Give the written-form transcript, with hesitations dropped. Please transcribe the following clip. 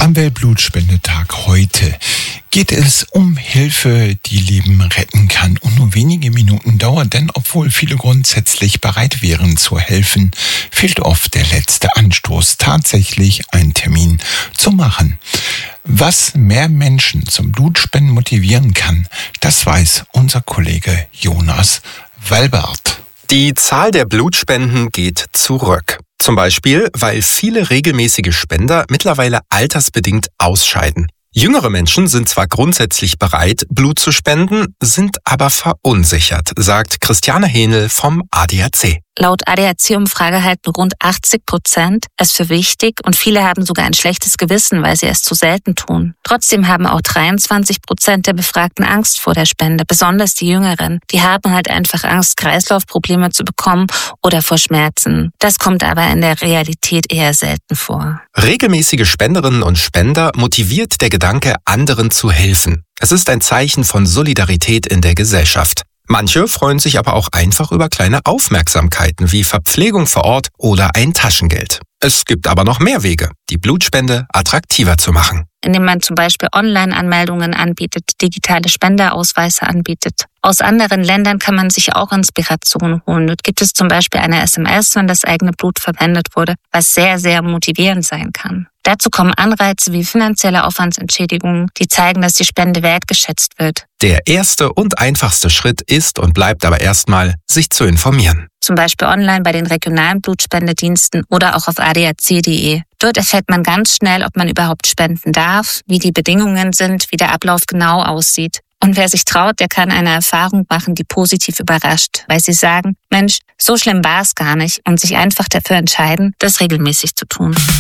Am Weltblutspendetag heute geht es um Hilfe, die Leben retten kann. Und nur wenige Minuten dauert, denn obwohl viele grundsätzlich bereit wären zu helfen, fehlt oft der letzte Anstoß, tatsächlich einen Termin zu machen. Was mehr Menschen zum Blutspenden motivieren kann, das weiß unser Kollege Jonas Walbert. Die Zahl der Blutspenden geht zurück. Zum Beispiel, weil viele regelmäßige Spender mittlerweile altersbedingt ausscheiden. Jüngere Menschen sind zwar grundsätzlich bereit, Blut zu spenden, sind aber verunsichert, sagt Christiane Hähnel vom ADAC. Laut ADAC-Umfrage halten rund 80% es für wichtig und viele haben sogar ein schlechtes Gewissen, weil sie es zu selten tun. Trotzdem haben auch 23% der Befragten Angst vor der Spende, besonders die Jüngeren. Die haben halt einfach Angst, Kreislaufprobleme zu bekommen oder vor Schmerzen. Das kommt aber in der Realität eher selten vor. Regelmäßige Spenderinnen und Spender motiviert der Gedanke, anderen zu helfen. Es ist ein Zeichen von Solidarität in der Gesellschaft. Manche freuen sich aber auch einfach über kleine Aufmerksamkeiten wie Verpflegung vor Ort oder ein Taschengeld. Es gibt aber noch mehr Wege, die Blutspende attraktiver zu machen. Indem man zum Beispiel Online-Anmeldungen anbietet, digitale Spenderausweise anbietet. Aus anderen Ländern kann man sich auch Inspiration holen. Dort gibt es zum Beispiel eine SMS, wenn das eigene Blut verwendet wurde, was sehr, sehr motivierend sein kann. Dazu kommen Anreize wie finanzielle Aufwandsentschädigungen, die zeigen, dass die Spende wertgeschätzt wird. Der erste und einfachste Schritt ist und bleibt aber erstmal, sich zu informieren. Zum Beispiel online bei den regionalen Blutspendediensten oder auch auf adac.de. Dort erfährt man ganz schnell, ob man überhaupt spenden darf, wie die Bedingungen sind, wie der Ablauf genau aussieht. Und wer sich traut, der kann eine Erfahrung machen, die positiv überrascht, weil sie sagen, Mensch, so schlimm war es gar nicht und sich einfach dafür entscheiden, das regelmäßig zu tun.